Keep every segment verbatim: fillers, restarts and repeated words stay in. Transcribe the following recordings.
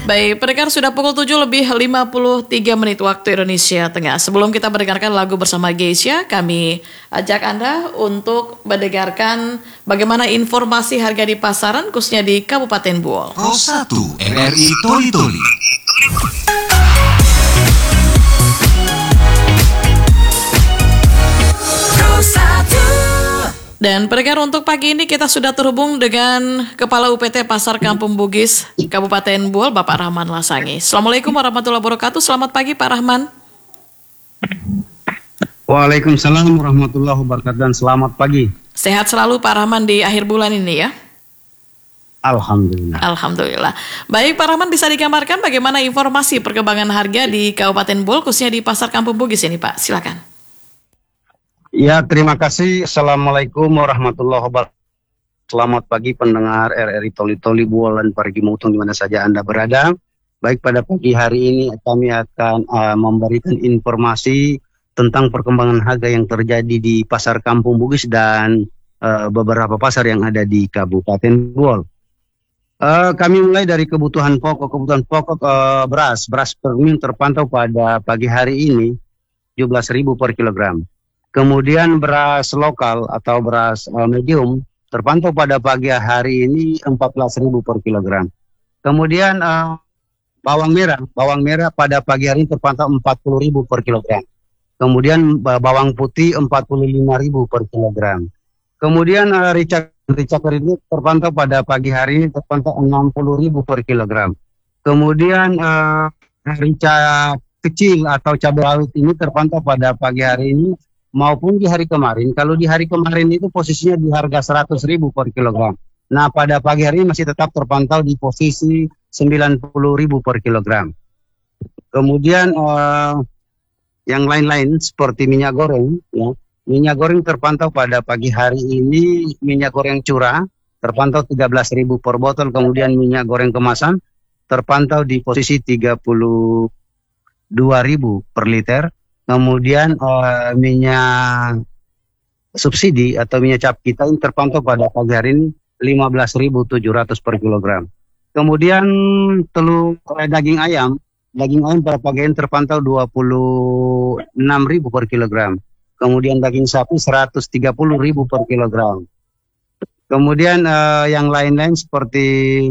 Baik, pendengar sudah pukul tujuh lebih lima puluh tiga menit waktu Indonesia Tengah. Sebelum kita mendengarkan lagu bersama Geisha, kami ajak Anda untuk mendengarkan bagaimana informasi harga di pasaran khususnya di Kabupaten Buol. Pro satu R R I Toli Toli. Dan pendengar, untuk pagi ini kita sudah terhubung dengan Kepala U P T Pasar Kampung Bugis Kabupaten Buol, Bapak Rahman Lasangi. Assalamualaikum warahmatullahi wabarakatuh. Selamat pagi Pak Rahman. Waalaikumsalam warahmatullahi wabarakatuh dan selamat pagi. Sehat selalu Pak Rahman di akhir bulan ini ya? Alhamdulillah. Alhamdulillah. Baik Pak Rahman, bisa digambarkan bagaimana informasi perkembangan harga di Kabupaten Buol khususnya di Pasar Kampung Bugis ini Pak? Silakan. Ya, terima kasih. Assalamualaikum warahmatullahi wabarakatuh. Selamat pagi pendengar R R I Toli Toli Buol dan Parigi Mutong di mana saja Anda berada. Baik, pada pagi hari ini kami akan uh, memberikan informasi tentang perkembangan harga yang terjadi di Pasar Kampung Bugis dan uh, beberapa pasar yang ada di Kabupaten Buol. Uh, kami mulai dari kebutuhan pokok. Kebutuhan pokok uh, beras. Beras premium terpantau pada pagi hari ini tujuh belas ribu per kilogram. Kemudian beras lokal atau beras uh, medium terpantau pada pagi hari ini empat belas ribu per kilogram. Kemudian uh, bawang merah, bawang merah pada pagi hari ini terpantau empat puluh ribu per kilogram. Kemudian uh, bawang putih empat puluh lima ribu per kilogram. Kemudian uh, rica rica keriting terpantau pada pagi hari ini terpantau enam puluh ribu per kilogram. Kemudian uh, rica kecil atau cabai rawit ini terpantau pada pagi hari ini maupun di hari kemarin. Kalau di hari kemarin itu posisinya di harga seratus ribu per kilogram. Nah, pada pagi hari ini masih tetap terpantau di posisi sembilan puluh ribu per kilogram. Kemudian uh, yang lain-lain seperti minyak goreng, ya. Minyak goreng terpantau pada pagi hari ini minyak goreng curah terpantau tiga belas ribu per botol. Kemudian minyak goreng kemasan terpantau di posisi tiga puluh dua ribu per liter. Kemudian uh, minyak subsidi atau minyak cap kita ini terpantau pada pagi hari ini lima belas ribu tujuh ratus per kilogram. Kemudian telur eh, daging ayam, daging ayam pada pagi ini terpantau dua puluh enam ribu per kilogram. Kemudian daging sapi seratus tiga puluh ribu per kilogram. Kemudian uh, yang lain-lain seperti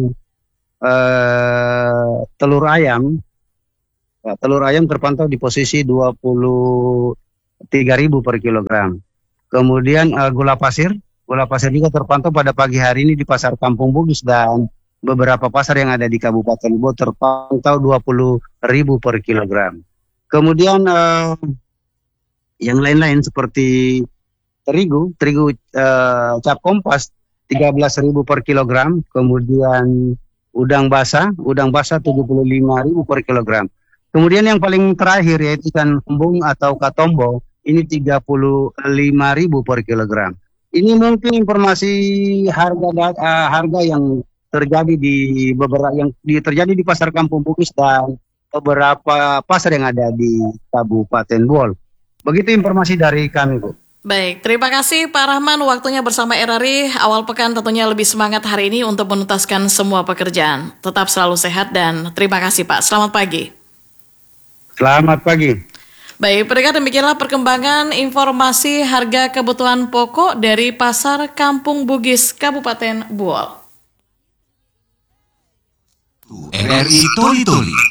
uh, telur ayam. Ya, telur ayam terpantau di posisi dua puluh tiga ribu per kilogram. Kemudian uh, gula pasir, gula pasir juga terpantau pada pagi hari ini di Pasar Kampung Bugis dan beberapa pasar yang ada di Kabupaten Buol terpantau dua puluh ribu per kilogram. Kemudian uh, yang lain-lain seperti terigu, terigu uh, cap kompas tiga belas ribu per kilogram. Kemudian udang basah, udang basah tujuh puluh lima ribu per kilogram. Kemudian yang paling terakhir yaitu ikan kembung atau katombo, ini tiga puluh lima ribu per kilogram. Ini mungkin informasi harga uh, harga yang terjadi di beberapa yang di, terjadi di Pasar Kampung Bugis dan beberapa pasar yang ada di Kabupaten Buol. Begitu informasi dari kami, Bu. Baik, terima kasih Pak Rahman. Waktunya bersama R R I awal pekan tentunya lebih semangat hari ini untuk menuntaskan semua pekerjaan. Tetap selalu sehat dan terima kasih Pak. Selamat pagi. Selamat pagi. Baik, pendengar, demikianlah perkembangan informasi harga kebutuhan pokok dari Pasar Kampung Bugis Kabupaten Buol. R R I Toli Toli.